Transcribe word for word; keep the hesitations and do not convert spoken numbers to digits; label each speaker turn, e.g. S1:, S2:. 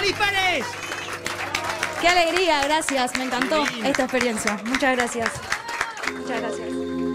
S1: Mari Pérez.
S2: Qué alegría, gracias. Me encantó esta experiencia. Muchas gracias. Muchas gracias.